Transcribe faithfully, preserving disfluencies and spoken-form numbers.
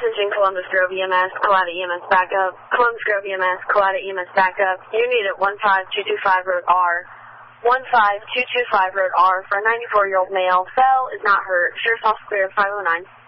Attention Columbus Grove E M S, Colada E M S backup. Columbus Grove E M S, Colada E M S backup. Unit at one five two two five Road R. one five two two five Road R for a ninety-four-year-old male. Fell, is not hurt. Sheriff's Office clear, five oh nine.